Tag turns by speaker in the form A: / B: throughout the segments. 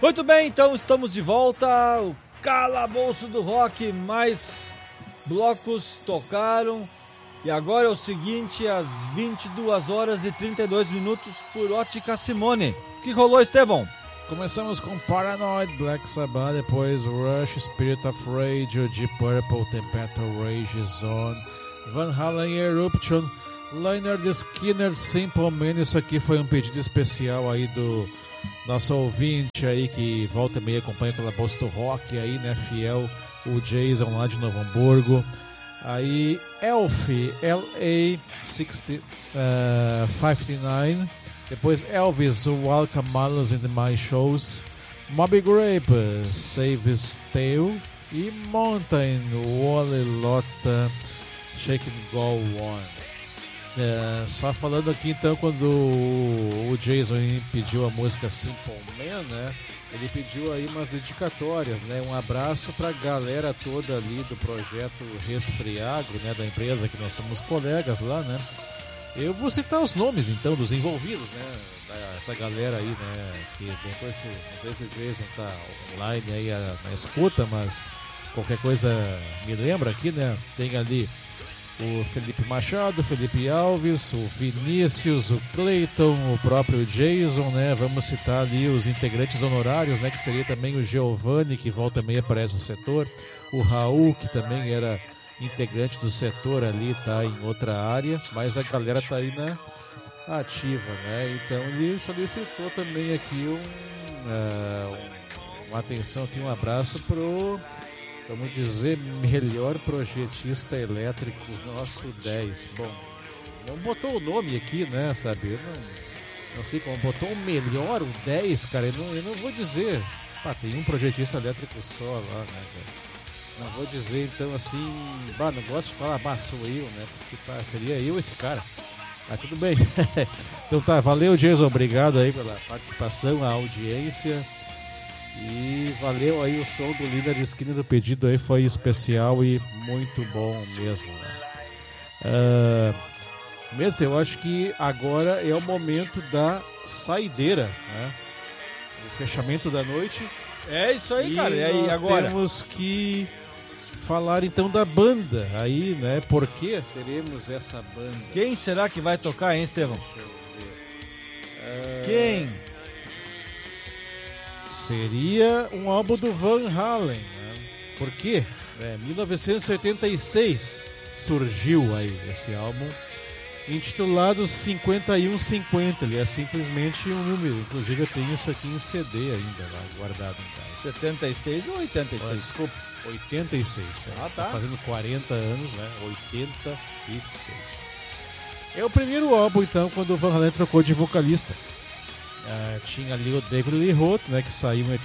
A: Muito bem, então estamos de volta. O Calabouço do Rock, mais blocos tocaram. E agora é o seguinte, às 22 horas e 32 minutos por Ótica Simone. O que rolou, Estevão?
B: Começamos com Paranoid, Black Sabbath, depois Rush, Spirit of Rage, Deep Purple, Temperature Rage Zone, Van Halen Eruption, Lynyrd Skynyrd, Simple Man. Isso aqui foi um pedido especial aí do nosso ouvinte aí que volta e meia acompanha pela Boston Rock aí, né, fiel, o Jason lá de Novo Hamburgo. Aí Elf, LA59, depois Elvis, Welcome Malice in My Shows, Moby Grape, Save His Tale e Mountain, Wally Lotta, Shake and Go On. Só falando aqui então, quando o Jason pediu a música Simple Man, né, ele pediu aí umas dedicatórias, né, um abraço pra galera toda ali do projeto Resfriagro, né, da empresa que nós somos colegas lá, né. Eu vou citar os nomes então dos envolvidos, né, essa galera aí, né, que depois, não sei se o Jason tá online aí na escuta, mas qualquer coisa me lembra aqui, né, tem ali o Felipe Machado, Felipe Alves, o Vinícius, o Cleiton, o próprio Jason, né? Vamos citar ali os integrantes honorários, né? Que seria também o Giovanni, que volta e meia aparece no setor, o Raul, que também era integrante do setor ali, tá em outra área, mas a galera tá aí na ativa, né? Então ele solicitou também aqui uma atenção, aqui um abraço pro, vamos dizer, melhor projetista elétrico, nosso 10. Bom, não botou o nome aqui, né, sabe? Eu não sei como botou o melhor, o 10, cara. Eu não vou dizer. Pá, tem um projetista elétrico só lá, né, cara? Não vou dizer, então, assim. Bah, não gosto de falar, bah, sou eu, né? Porque, pá, seria eu esse cara. Mas tudo bem. Então tá, valeu, Jason. Obrigado aí pela participação, a audiência. E valeu aí o som do Lynyrd Skynyrd, do pedido aí foi especial e muito bom mesmo, né? Mesmo, eu acho que agora é o momento da saideira, né? O fechamento da noite.
A: É isso aí,
B: e
A: cara. E aí,
B: nós
A: agora?
B: Temos que falar então da banda aí, né? Por que teremos essa banda?
A: Quem será que vai tocar, hein, Estevão?
B: Deixa eu ver.
A: Quem?
B: Seria um álbum do Van Halen, né? Por quê? 1986 surgiu aí esse álbum, intitulado 5150. Ele é simplesmente um número. Inclusive eu tenho isso aqui em CD ainda lá, guardado em casa.
A: 76 ou 86?
B: Desculpa, 86.
A: Tá.
B: Fazendo 40 anos, né? 86. É o primeiro álbum, então, quando o Van Halen trocou de vocalista. Tinha ali o David Lee Roth, né, que saiu em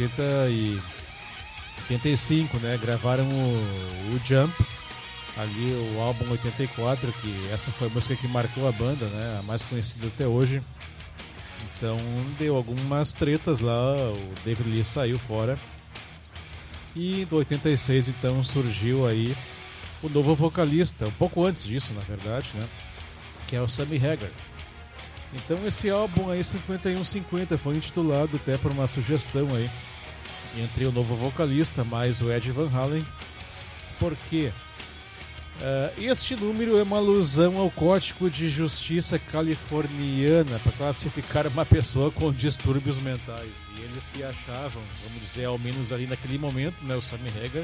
B: 85, né, gravaram o Jump, ali o álbum 84, que essa foi a música que marcou a banda, né, a mais conhecida até hoje. Então deu algumas tretas lá, o David Lee saiu fora. E em 86 então surgiu aí o novo vocalista, um pouco antes disso na verdade, né, que é o Sammy Hagar. Então esse álbum aí, 5150, foi intitulado até por uma sugestão aí entre o novo vocalista mais o Ed Van Halen. Por quê? Este número é uma alusão ao Código de Justiça californiana para classificar uma pessoa com distúrbios mentais. E eles se achavam, vamos dizer, ao menos ali naquele momento, né, o Sammy Hagar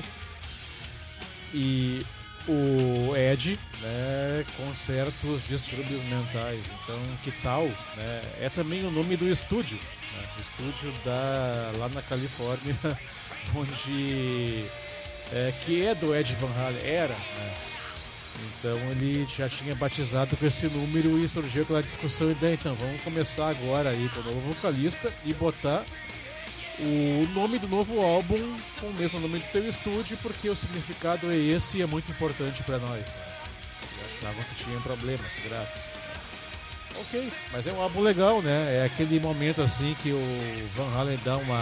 B: e o Ed, né, com certos distúrbios mentais. Então, que tal, né, é também o nome do estúdio, né, o estúdio lá na Califórnia, onde que é do Ed Van Halen, era, né? Então ele já tinha batizado com esse número e surgiu aquela discussão e daí, então vamos começar agora aí com o novo vocalista e botar o nome do novo álbum com o mesmo nome do teu estúdio, porque o significado é esse e é muito importante pra nós, né? Eu achava que tinha problemas graves. Ok, mas é um álbum legal, né? É aquele momento assim que o Van Halen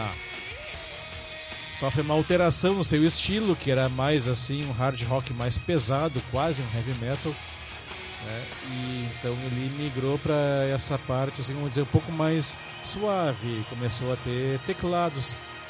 B: sofre uma alteração no seu estilo, que era mais assim um hard rock mais pesado, quase um heavy metal, né? E então ele migrou para essa parte, assim, vamos dizer, um pouco mais suave, começou a ter teclados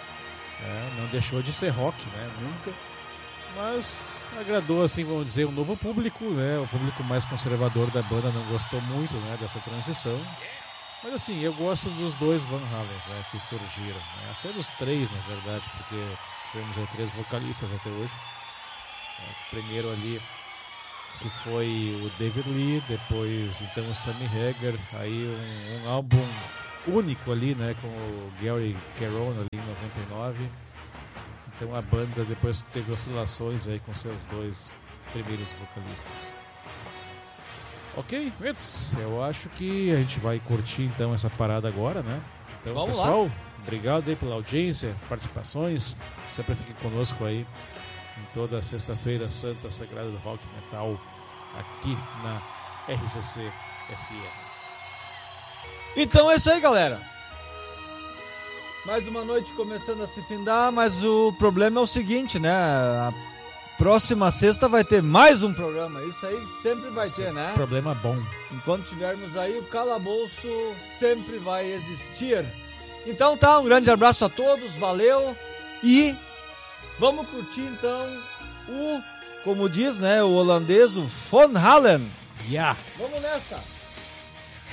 B: Não deixou de ser rock, né? Nunca. Mas agradou, assim, vamos dizer, um novo público, né? O público mais conservador da banda não gostou muito, né, dessa transição. Mas assim, eu gosto dos dois Van Halens, né, que surgiram, né? Até dos três, na verdade, porque tivemos 3 vocalistas até hoje. O primeiro ali, que foi o David Lee, depois então o Sammy Hagar, aí um álbum único ali, né, com o Gary Cherone ali em 99. Então a banda depois teve oscilações aí com seus 2 primeiros vocalistas. Ok, eu acho que a gente vai curtir então essa parada agora, né? Então,
A: vamos
B: pessoal,
A: lá.
B: Obrigado aí pela audiência, participações. Sempre fiquem conosco aí em toda sexta-feira santa sagrada do rock metal aqui na RCC FM.
A: Então é isso aí, galera. Mais uma noite começando a se findar, mas o problema é o seguinte, né? A próxima sexta vai ter mais um programa. Isso aí sempre vai ter, né?
B: Problema bom.
A: Enquanto tivermos aí, o calabouço sempre vai existir. Então tá, um grande abraço a todos, valeu. E vamos curtir então como diz, né, o holandês, o Van Halen.
B: Yeah.
A: Vamos nessa.